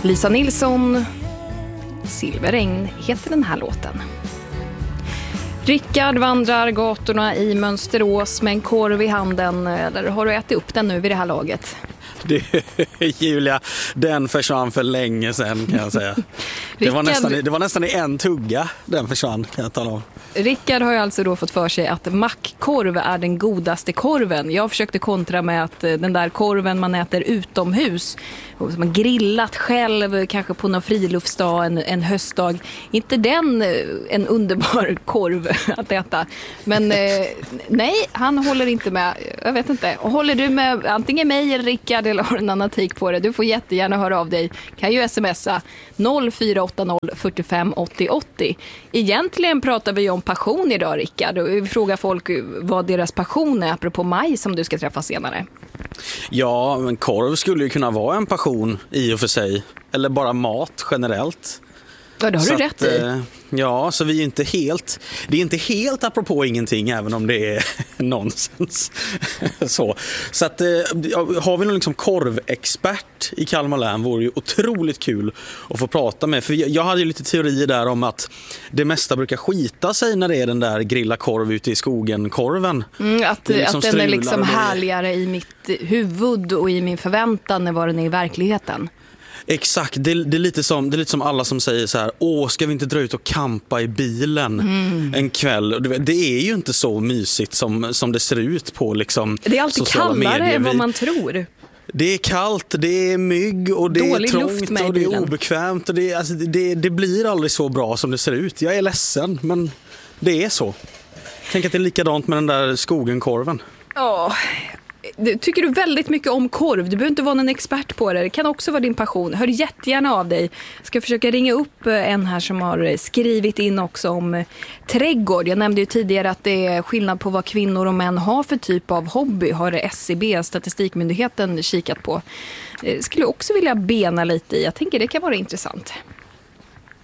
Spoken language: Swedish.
Lisa Nilsson, Silverregn heter den här låten. Rickard vandrar gatorna i Mönsterås med en korv i handen. Eller har du ätit upp den nu vid det här laget? Julia, den försvann för länge sedan kan jag säga. Det var nästan i en tugga den försvann, kan jag tala om. Rickard har ju alltså då fått för sig att mackkorv är den godaste korven. Jag försökte kontra med att den där korven man äter utomhus, som man grillat själv, kanske på någon friluftsdag, en höstdag. Inte den en underbar korv att äta. Men nej, han håller inte med. Jag vet inte. Håller du med antingen mig eller Rickard eller har en annan take på det? Du får jättegärna höra av dig. Kan ju smsa 0480 45 80 80. Egentligen pratar vi om passion idag, Rickard. Och vi frågar folk vad deras passion är apropå maj som du ska träffa senare. Ja, men korv skulle ju kunna vara en passion i och för sig. Eller bara mat generellt. Ja, det har du rätt i. Ja, så vi är inte helt... Det är inte helt apropå ingenting, även om det är nonsens. Så att har vi någon liksom korvexpert i Kalmar län vore ju otroligt kul att få prata med. För jag hade ju lite teorier där om att det mesta brukar skita sig när det är den där grilla korv ute i skogen-korven. Att den är liksom härligare i mitt huvud och i min förväntan än vad den är i verkligheten. Exakt, det är lite som alla som säger så här: ska vi inte dra ut och campa i bilen en kväll? Det är ju inte så mysigt som det ser ut på liksom det är alltid kallare än vad man tror. Det är kallt, det är mygg och det dålig är trångt och det är obekvämt och det blir aldrig så bra som det ser ut. Jag är ledsen, men det är så. Tänk att det är likadant med den där skogenkorven. Tycker du väldigt mycket om korv? Du behöver inte vara en expert på det. Det kan också vara din passion. Hör jättegärna av dig. Jag ska försöka ringa upp en här som har skrivit in också om trädgård. Jag nämnde ju tidigare att det är skillnad på vad kvinnor och män har för typ av hobby. Har SCB, Statistikmyndigheten, kikat på. Skulle också vilja bena lite i. Jag tänker det kan vara intressant.